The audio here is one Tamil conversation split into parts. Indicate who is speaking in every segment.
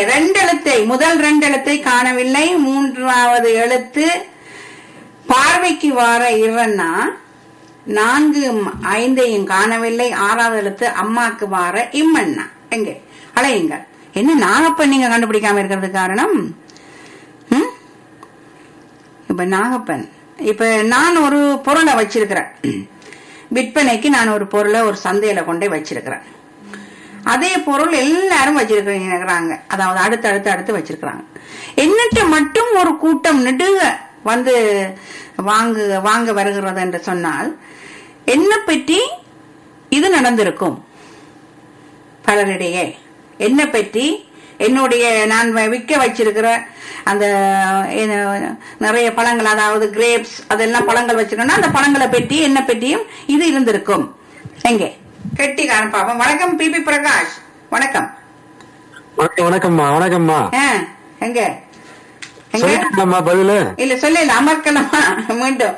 Speaker 1: ரெண்டு எழுத்தை முதல் ரெண்டு எழுத்தை காணவில்லை. மூன்றாவது எழுத்து பார்வைக்கு வார இவன்னா நான்கு ஐந்தையும் காணவில்லை. ஆறாவது எழுத்து அம்மாக்கு வார இம்மன்னா. எங்க அலையுங்க. என்ன நாகப்பன் நீங்க கண்டுபிடிக்காம இருக்கிறது காரணம்? இப்ப நாகப்பன், இப்ப நான் ஒரு பொருளை வச்சிருக்கிறேன் விற்பனைக்கு. நான் ஒரு பொருளை ஒரு சந்தையில கொண்டே வச்சிருக்கிறேன். அதே பொருள் எல்லாரும் வச்சிருக்கிறாங்க, அதாவது அடுத்து அடுத்து அடுத்து வச்சிருக்கிறாங்க. என்னட்ட மட்டும் ஒரு கூட்டம் நெடுக வந்து வாங்க வருகிறது என்று சொன்னால் என்ன பற்றி இது நடந்திருக்கும்? பலரிடையே என்ன பற்றி என்னுடைய நான் விற்க வச்சிருக்கிற அந்த நிறைய பழங்கள், அதாவது கிரேப்ஸ், அதெல்லாம் பழங்கள் வச்சிருக்கோம்னா அந்த பழங்களை பற்றி என்ன பற்றியும் இது இருந்திருக்கும். எங்கே கெட்டி பாப்போம். வணக்கம் பிபி பிரகாஷ். வணக்கம்.
Speaker 2: வணக்கம்மா. வணக்கம்மா.
Speaker 1: எங்க
Speaker 2: பதிலு
Speaker 1: இல்ல சொல்லல அமர்க்கலாமா மீண்டும்?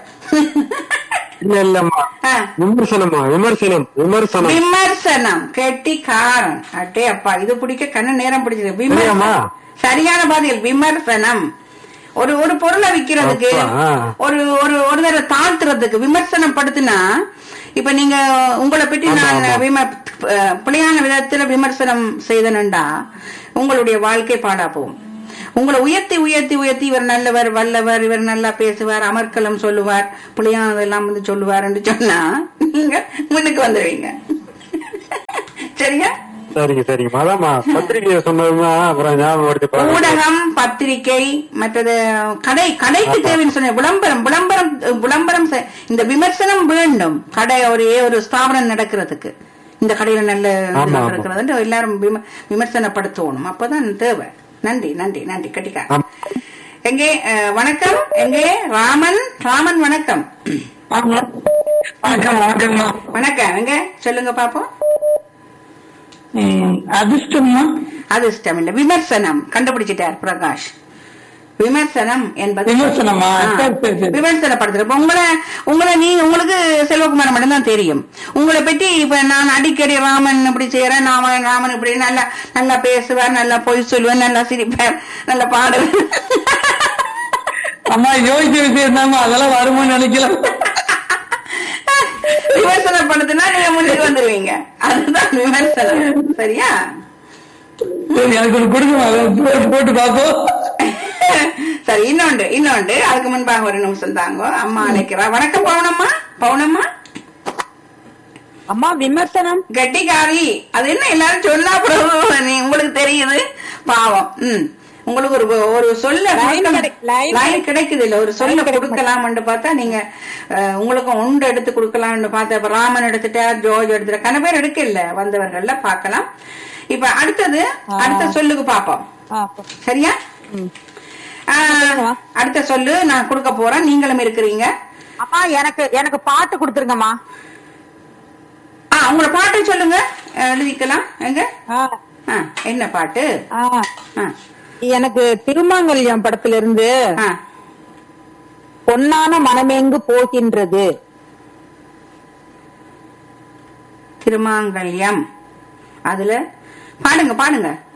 Speaker 1: விமர்சனம் கெட்டிக்காரன். அட்டே அப்பா, இது பிடிக்க கண்ணு நேரம் பிடிச்சது. சரியான பதில் விமர்சனம். ஒரு பொருளை விக்கிறதுக்கு ஒரு ஒரு தடவை தாழ்த்துறதுக்கு விமர்சனம் படுத்தினா, இப்ப நீங்க உங்களை பற்றி நான் பிழையான விதத்துல விமர்சனம் செய்தனண்டா உங்களுடைய வாழ்க்கை பாடா போகும். உங்களை உயர்த்தி உயர்த்தி உயர்த்தி இவர் நல்லவர், வல்லவர், இவர் நல்லா பேசுவார், அமர்க்கலம் சொல்லுவார், புளியானதெல்லாம் வந்து சொல்லுவார் என்று சொன்னா நீங்க முன்னுக்கு வந்துடுவீங்க. சரியா?
Speaker 2: சரிங்க சரிங்க. அதாம்மா பத்திரிகை சொன்னதுதான் அப்புறம் ஞாபகம்.
Speaker 1: ஊடகம், பத்திரிகை, மற்றது கடைக்கு தேவைன்னு சொன்ன விளம்பரம் விளம்பரம் விளம்பரம். இந்த விமர்சனம் வேண்டும். கடை ஒரு ஸ்தாபனம் நடக்கிறதுக்கு இந்த கடையில நல்ல இருக்கிறது எல்லாரும் விமர்சனப்படுத்தணும். அப்பதான் தேவை. நன்றி நன்றி நன்றி கட்டிக்கா. எங்கே வணக்கம்? எங்கே ராமன்? ராமன் வணக்கம். வணக்கம். எங்க சொல்லுங்க பாப்போம். அதிர்ஷ்டம் இல்ல, விமர்சனம். கண்டுபிடிச்சிட்டார் பிரகாஷ். விமர்சனம் என்பது விமர்சனப்படுத்துற. உங்களுக்கு செல்வகுமார் மட்டும்தான் தெரியும். உங்களை பற்றி இப்ப நான் அடிக்கடி ராமன் இப்படி செய்யறேன், ராமன் இப்படி நல்லா நல்லா பேசுவார், நல்லா பொய் சொல்லுவேன், நல்லா சிரிப்பார், நல்லா பாடுவேன்.
Speaker 3: அம்மா யோசிச்ச விஷயம் தான், அதெல்லாம் வருமானு நினைக்கலாம்.
Speaker 1: விமர்சனப்படுத்தினா நீங்க முன்னுக்கு வந்துருவீங்க. அதுதான் விமர்சனம். சரியா?
Speaker 3: எனக்கு ஒன்று கொடுங்க, போட்டு பாப்போம்.
Speaker 1: சரி, இன்னொன்று அதுக்கு முன்பாக ஒரு நிமிஷம் தாங்க. அம்மா அழைக்கிறா. வணக்கம் பவுனம்மா. பவுனம்மா
Speaker 4: அம்மா விமர்சனம்
Speaker 1: கட்டிக்காரி. அது என்ன எல்லாரும் சொன்னா உங்களுக்கு தெரியுது பாவம். உங்களுக்கு ஒரு சொல்ல லைன் கிடைக்குது இல்ல, ஒரு சொல்ல கொடுக்கலாம்னு பார்த்தா நீங்க உங்களுக்கு ஒன்று எடுத்து கொடுக்கலாம்னு பார்த்தா இப்ப ராமன் எடுத்துட்டா, ஜோர்ஜ் எடுத்துட்டா, கன பேர் எடுக்க இல்ல வந்தவர்கள்ல பாக்கலாம். இப்ப அடுத்த சொல்லுக்கு பாப்போம். சரியா? அடுத்த சொல்லு நான் கொடுக்க போறேன். நீங்களும் இருக்கிறீங்க.
Speaker 4: அம்மா எனக்கு பாட்டு கொடுத்துருங்கம்மா.
Speaker 1: உங்களோட பாட்டு சொல்லுங்க, எழுதிக்கலாம். எங்க என்ன பாட்டு?
Speaker 4: எனக்கு திருமாங்கல்யம் படத்துல இருந்து பொன்னான மனமெங்கு போகின்றது.
Speaker 1: திருமாங்கல்யம் அதுல பாடுங்க.